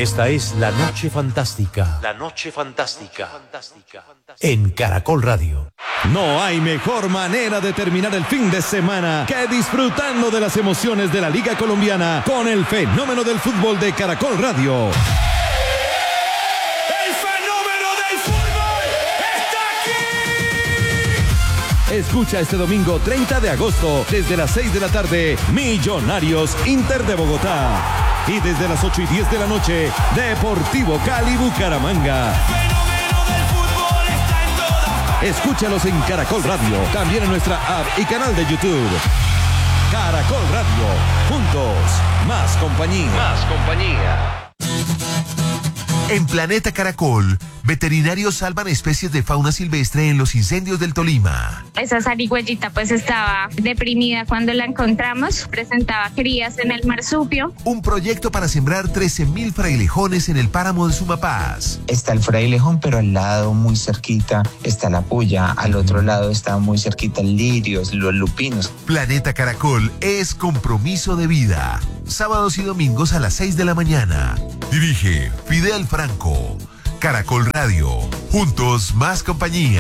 Esta es La Noche Fantástica. La Noche Fantástica. En Caracol Radio. No hay mejor manera de terminar el fin de semana que disfrutando de las emociones de la Liga Colombiana con el fenómeno del fútbol de Caracol Radio. ¡El fenómeno del fútbol está aquí! Escucha este domingo 30 de agosto desde las 6 de la tarde Millonarios Inter de Bogotá y desde las 8:10 de la noche Deportivo Cali Bucaramanga. Escúchalos en Caracol Radio, también en nuestra app y canal de YouTube. Caracol Radio, juntos, más compañía. Más compañía. En Planeta Caracol, veterinarios salvan especies de fauna silvestre en los incendios del Tolima. Esa zarigüeyita pues estaba deprimida cuando la encontramos, presentaba crías en el marsupio. Un proyecto para sembrar 13.000 frailejones en el páramo de Sumapaz. Está el frailejón, pero al lado, muy cerquita, está la puya. Al otro lado está muy cerquita el lirios, los lupinos. Planeta Caracol es compromiso de vida. Sábados y domingos a las 6 de la mañana. Dirige Fidel Franco. Caracol Radio. Juntos, más compañía.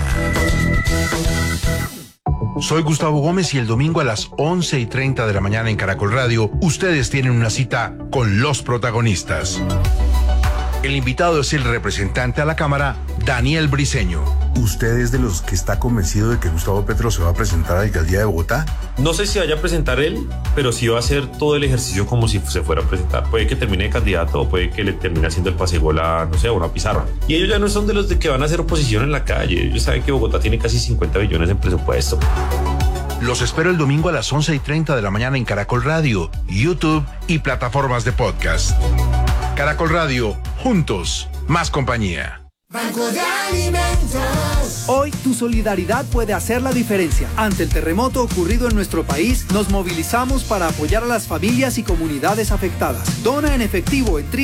Soy Gustavo Gómez y el domingo a las 11:30 de la mañana en Caracol Radio, ustedes tienen una cita con los protagonistas. El invitado es el representante a la Cámara, Daniel Briceño. ¿Usted es de los que está convencido de que Gustavo Petro se va a presentar a la alcaldía de Bogotá? No sé si vaya a presentar él, pero sí va a hacer todo el ejercicio como si se fuera a presentar. Puede que termine de candidato o puede que le termine haciendo el pasegol a, no sé, a una pizarra. Y ellos ya no son de los de que van a hacer oposición en la calle. Ellos saben que Bogotá tiene casi 50 billones en presupuesto. Los espero el domingo a las 11:30 de la mañana en Caracol Radio, YouTube y plataformas de podcast. Caracol Radio, juntos, más compañía. Banco de Alimentos. Hoy tu solidaridad puede hacer la diferencia. Ante el terremoto ocurrido en nuestro país, nos movilizamos para apoyar a las familias y comunidades afectadas. Dona en efectivo en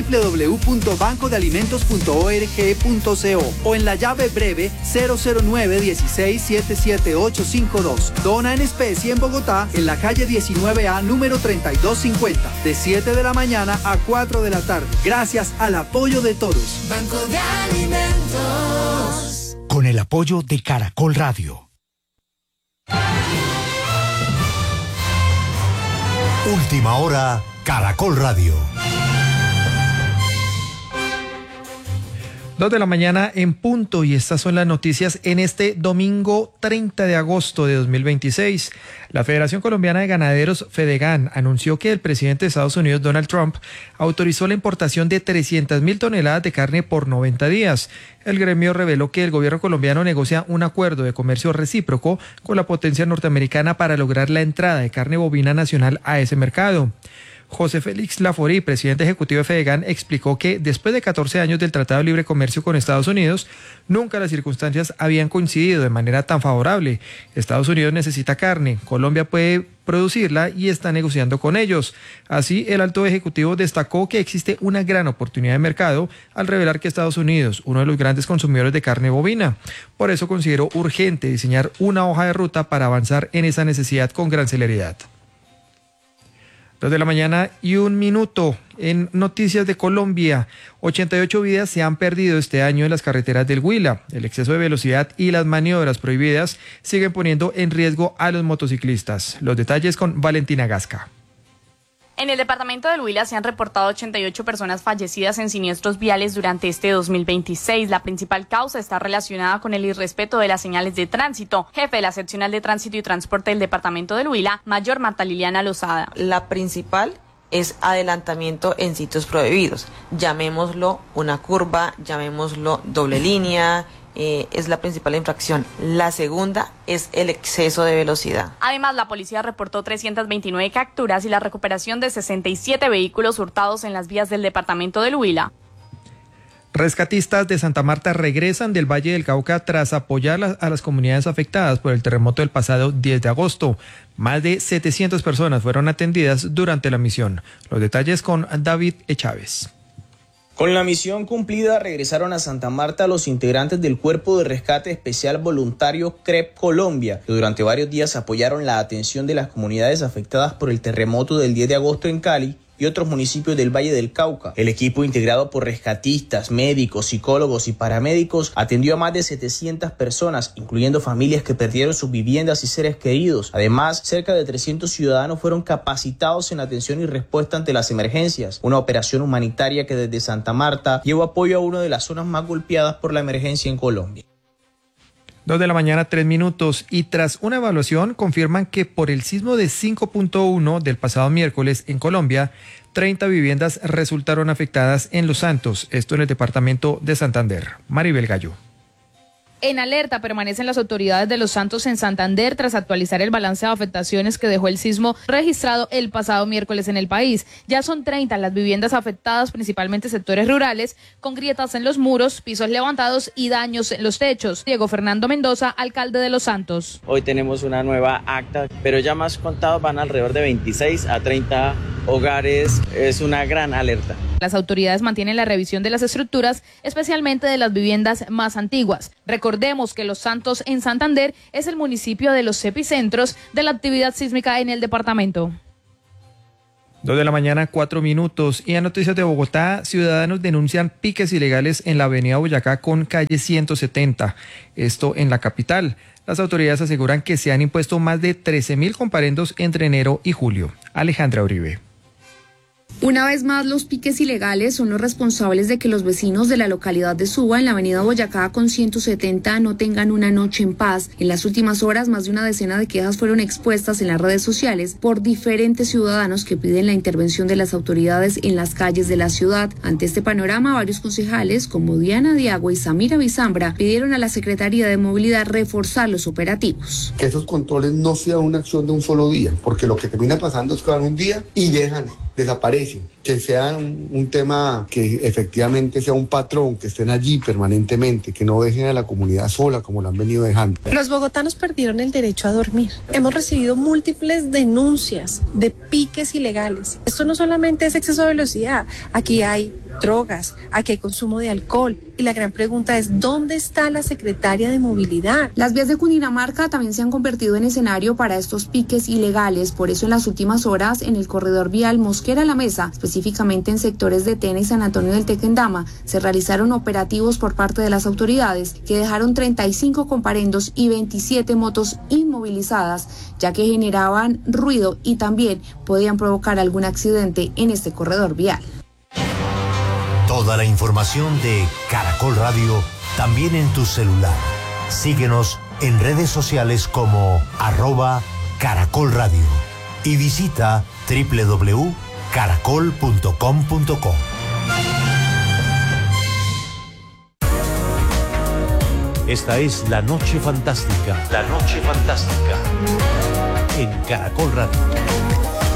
www.bancodealimentos.org.co o en la llave breve 009-16-77852. Dona en especie en Bogotá, en la calle 19A número 3250, de 7 de la mañana a 4 de la tarde. Gracias al apoyo de todos. Banco de Alimentos. Con el apoyo de Caracol Radio. Última hora, Caracol Radio. 2 de la mañana en punto, y estas son las noticias en este domingo 30 de agosto de 2026. La Federación Colombiana de Ganaderos, Fedegan, anunció que el presidente de Estados Unidos, Donald Trump, autorizó la importación de 300.000 toneladas de carne por 90 días. El gremio reveló que el gobierno colombiano negocia un acuerdo de comercio recíproco con la potencia norteamericana para lograr la entrada de carne bovina nacional a ese mercado. José Félix Laforí, presidente ejecutivo de Fedegan, explicó que después de 14 años del Tratado de Libre Comercio con Estados Unidos, nunca las circunstancias habían coincidido de manera tan favorable. Estados Unidos necesita carne, Colombia puede producirla y está negociando con ellos. Así, el alto ejecutivo destacó que existe una gran oportunidad de mercado al revelar que Estados Unidos, uno de los grandes consumidores de carne bovina. Por eso consideró urgente diseñar una hoja de ruta para avanzar en esa necesidad con gran celeridad. 2 de la mañana y 1 minuto. En noticias de Colombia, 88 vidas se han perdido este año en las carreteras del Huila. El exceso de velocidad y las maniobras prohibidas siguen poniendo en riesgo a los motociclistas. Los detalles con Valentina Gasca. En el departamento del Huila se han reportado 88 personas fallecidas en siniestros viales durante este 2026. La principal causa está relacionada con el irrespeto de las señales de tránsito. Jefe de la seccional de tránsito y transporte del departamento del Huila, mayor Marta Liliana Lozada. La principal es adelantamiento en sitios prohibidos. Llamémoslo una curva, llamémoslo doble línea. Es la principal infracción. La segunda es el exceso de velocidad. Además, la policía reportó 329 capturas y la recuperación de 67 vehículos hurtados en las vías del departamento del Huila. Rescatistas de Santa Marta regresan del Valle del Cauca tras apoyar a las comunidades afectadas por el terremoto del pasado 10 de agosto. Más de 700 personas fueron atendidas durante la misión. Los detalles con David Chávez. Con la misión cumplida, regresaron a Santa Marta los integrantes del Cuerpo de Rescate Especial Voluntario CREP Colombia, que durante varios días apoyaron la atención de las comunidades afectadas por el terremoto del 10 de agosto en Cali y otros municipios del Valle del Cauca. El equipo, integrado por rescatistas, médicos, psicólogos y paramédicos, atendió a más de 700 personas, incluyendo familias que perdieron sus viviendas y seres queridos. Además, cerca de 300 ciudadanos fueron capacitados en atención y respuesta ante las emergencias, una operación humanitaria que desde Santa Marta llevó apoyo a una de las zonas más golpeadas por la emergencia en Colombia. 2:03 a.m. y tras una evaluación confirman que por el sismo de 5.1 del pasado miércoles en Colombia, 30 viviendas resultaron afectadas en Los Santos, esto en el departamento de Santander. Maribel Gallo. En alerta permanecen las autoridades de Los Santos en Santander tras actualizar el balance de afectaciones que dejó el sismo registrado el pasado miércoles en el país. Ya son 30 las viviendas afectadas, principalmente sectores rurales, con grietas en los muros, pisos levantados y daños en los techos. Diego Fernando Mendoza, alcalde de Los Santos. Hoy tenemos una nueva acta, pero ya más contados van alrededor de 26 a 30 hogares. Es una gran alerta. Las autoridades mantienen la revisión de las estructuras, especialmente de las viviendas más antiguas. Recordemos que Los Santos en Santander es el municipio de los epicentros de la actividad sísmica en el departamento. 2:04 a.m. y a Noticias de Bogotá, ciudadanos denuncian piques ilegales en la avenida Boyacá con calle 170, esto en la capital. Las autoridades aseguran que se han impuesto más de 13.000 comparendos entre enero y julio. Alejandra Uribe. Una vez más, los piques ilegales son los responsables de que los vecinos de la localidad de Suba, en la avenida Boyacá con 170, no tengan una noche en paz. En las últimas horas, más de una decena de quejas fueron expuestas en las redes sociales por diferentes ciudadanos que piden la intervención de las autoridades en las calles de la ciudad. Ante este panorama, varios concejales, como Diana Diagua y Samira Bizambra, pidieron a la Secretaría de Movilidad reforzar los operativos. Que esos controles no sean una acción de un solo día, porque lo que termina pasando es que van un día y desaparecen, que sea un tema que efectivamente sea un patrón, que estén allí permanentemente, que no dejen a la comunidad sola como la han venido dejando. Los bogotanos perdieron el derecho a dormir. Hemos recibido múltiples denuncias de piques ilegales. Esto no solamente es exceso de velocidad, aquí hay drogas, aquí hay consumo de alcohol. Y la gran pregunta es, ¿dónde está la secretaria de Movilidad? Las vías de Cundinamarca también se han convertido en escenario para estos piques ilegales. Por eso en las últimas horas, en el corredor vial Mosquera La Mesa, específicamente en sectores de Tena y San Antonio del Tequendama, se realizaron operativos por parte de las autoridades que dejaron 35 comparendos y 27 motos inmovilizadas, ya que generaban ruido y también podían provocar algún accidente en este corredor vial. Toda la información de Caracol Radio también en tu celular. Síguenos en redes sociales como @Caracol Radio y visita www.caracol.com.co. Esta es La Noche Fantástica. La Noche Fantástica en Caracol Radio.